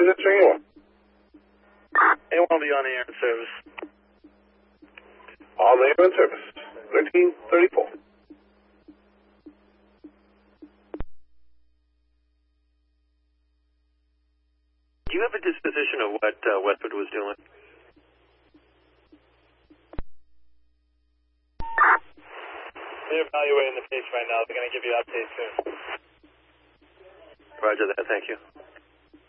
answering you. It won't be on the air in service. On the air in service. 1334. Do you have a disposition of what Westwood was doing? They're evaluating the case right now. They're going to give you updates soon. Roger that. Thank you.